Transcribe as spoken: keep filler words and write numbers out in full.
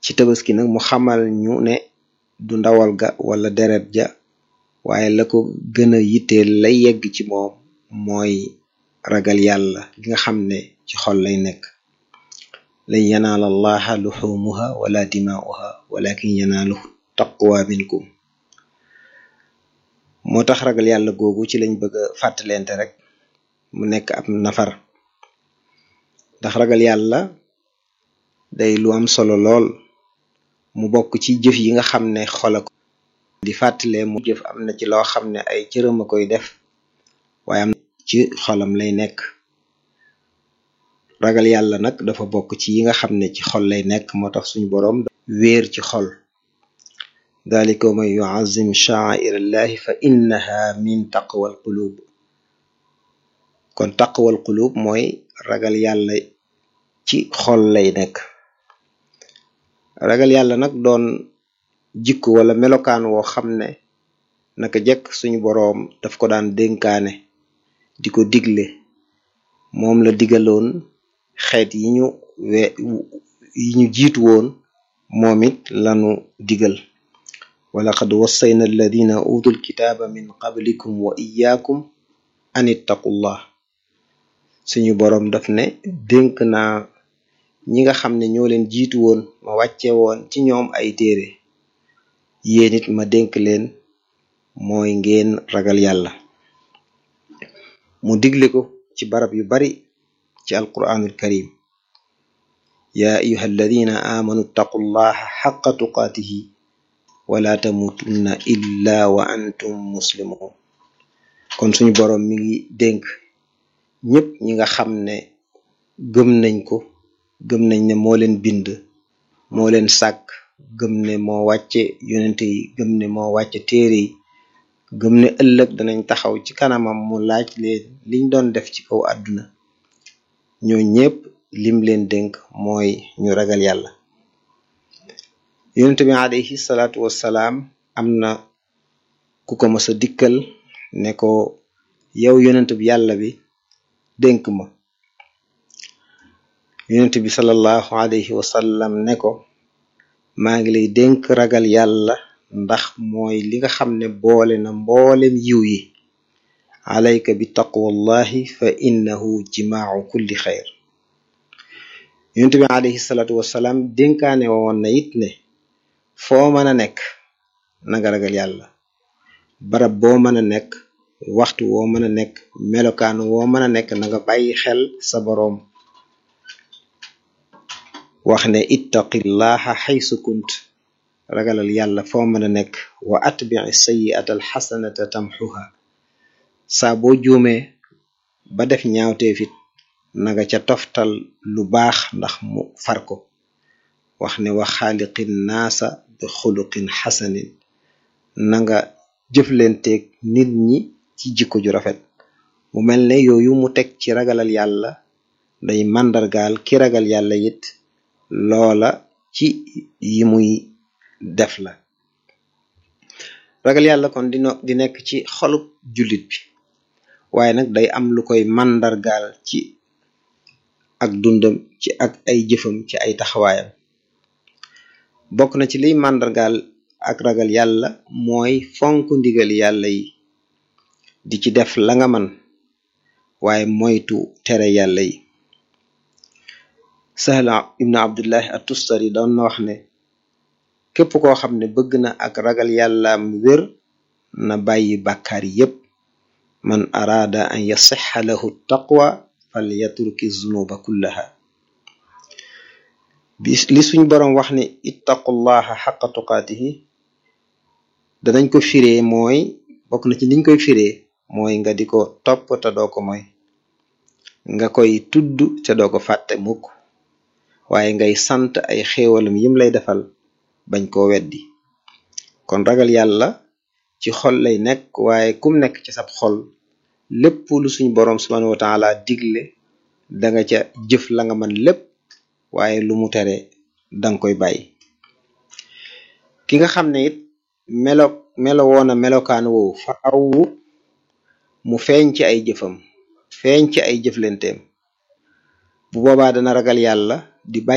ci tabaski nag mu xamal ñu ne du ndawal ga wala deret ja waaye la ko gën a yitteel lay yegg ci moom mooy ragal yàlla gi nga xam ne ci xol lay nekk. lan yanaala allaha luxumuha wala dimaa'uha walakin yanaaluhu taqwa minkum. moo tax ragal yàlla googu ci lañ bëgg a fàttalente rek mu nekk ab nafar, ndax ragal yàlla day lu am solo lool, mu bokk ci jëf yi nga xam ne xola ko di fàttale. mu jëf am na ci loo xam ne ay cëram a koy def waaye am ci xolam lay nekk. ragal yàlla nag dafa bokk ci yi nga xam ne ci xol lay nekk, moo tax suñu boroom wéer ci xol. dalika man yu'azzim sha'air allahi fa innaha min taqwal qulub. kon taqwal qulub mooy ragal yàlla ci xol lay nekk. ragal yàlla nag doon jikko wala melokaan woo xam ne naka jekk suñu boroom daf ko daan dénkaane di ko digle. moom la digaloon xeet yi ñu we yi ñu jiitu woon, moom it lanu digal. walaqad wassayna alladina utul kitaaba min qablikum wa iyaakum an ittaqullah. suñu boroom daf ne dénk naa ñi nga xam ne ñoo leen jiitu woon ma wàcce woon ci ñoom ay téere, yéen it ma dénk leen mooy ngeen ragal yàlla. mu digle ko ci barab yu bari ci alquranul karim. yaa ayuha alladina amanu ittaqullaha xaqa tuqaatihi wala tamutunna illa wa antum muslimun. kon suñu boroom mi ngi dénk ñépp ñi nga xam ne gëm nañ ko, gëm nañ ne moo leen bind, moo leen sàkk, gëm ne moo wàcce yonente yi, gëm ne moo wàcce téere yi, gëm ne ëllëg danañ taxaw ci kanamam mu laaj leen liñ doon def ci kaw àdduna. ñoo ñépp lim leen dénk mooy ñu ragal yàlla. yonente bi alayhi salaatu wassalaam am na ku ko mës a dikkal ne ko, yow yonente bi yàlla bi dénk ma. yonent bi sallallahu alayhi wa sallam ne ko, maa ngi lay dénk ragal yàlla ndax mooy li nga xam ne boole na mboolem yiw yi. alayka bi taqwallahi fa innahu jimaau kulli xayr. yonent bi alayhi salaatu wasalaam dénkaane woon na it ne foo mën a nekk na nga ragal yàlla. barab boo mën a nekk, waxtu woo mën a nekk, melokaan woo mën a nekk, na nga bàyyi xel sa boroom. wax ne ittaqillaha xaysu kunt, ragalal yàlla foo mën a nekk. wa atbi'i sayyi'ata alxasanata tamxuha. saa boo juumee ba def ñaawteefit naga ca toftal lu baax ndax mu far ko. wax ne wa xaaliqin naasa bi xuluqin xasanin, nanga jëflenteeg nit ñi ci jikko ju rafet. mu mel ne yooyu mu teg ci ragalal yàlla day màndargaal ki ragal yàlla it loola ci yi muy def la. ragal yàlla kon di no di nekk ci xolub jullit bi, waaye nag day am lu koy màndargaal ci ak dundam, ci ak ay jëfam, ci ay taxawaayam. bokk na ci liy màndargaal ak ragal yàlla mooy fonk ndigal yàlla yi, di ci def la nga man, waaye moytu tere yàlla yi. Sahl ibnu Abdullahi at-Tustari doon na wax ne képp koo xam ne bëgg na ak ragal yàllaam wér na bàyyi bàkkaar yépp. man araada an yasixa lahu taqwa fal yatruki zunuba kullaha. bi li suñ boroom wax ne ittaqullaha xaqa tuqaatihi danañ ko firee mooy, bokk na ci liñ koy firee mooy nga di ko topp te doo ko mooy, nga koy tudd te doo ko fàtte mukk, waaye ngay sant ay xéewalam yim lay defal bañ koo weddi. kon ragal yàlla ci xol lay nekk, waaye kum nekk ci sab xol, lépp lu suñ boroom subhanahu wa taala digle danga ca jëf la nga man lépp, waaye lu mu tere danga koy bàyyi. ki nga xam ne it melo melo woona melokaan woowu faaw mu feeñ ci ay jëfam, feeñ ci ay jëflenteem, bu boobaa dana ragal yàlla di bàyyi